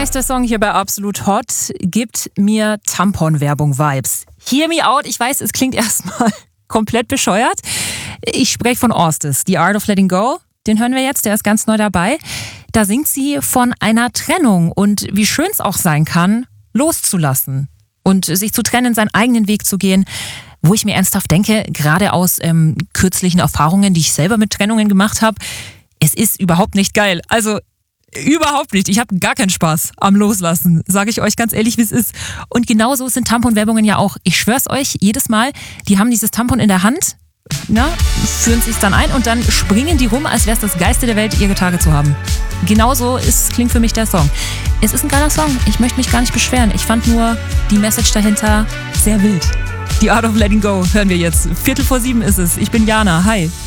Nächster Song hier bei Absolut Hot gibt mir Tampon-Werbung-Vibes. Hear Me Out, ich weiß, es klingt erstmal komplett bescheuert. Ich spreche von Orsted, The Art of Letting Go. Den hören wir jetzt, der ist ganz neu dabei. Da singt sie von einer Trennung und wie schön es auch sein kann, loszulassen und sich zu trennen, seinen eigenen Weg zu gehen. Wo ich mir ernsthaft denke, gerade aus kürzlichen Erfahrungen, die ich selber mit Trennungen gemacht habe, es ist überhaupt nicht geil. Also überhaupt nicht. Ich habe gar keinen Spaß am Loslassen, sage ich euch ganz ehrlich, wie es ist. Und genauso sind Tampon-Werbungen ja auch. Ich schwör's euch, jedes Mal, die haben dieses Tampon in der Hand, führen sich's dann ein und dann springen die rum, als wäre es das Geilste der Welt, ihre Tage zu haben. Genauso klingt für mich der Song. Es ist ein geiler Song. Ich möchte mich gar nicht beschweren. Ich fand nur die Message dahinter sehr wild. The Art of Letting Go hören wir jetzt. 6:45 ist es. Ich bin Jana. Hi.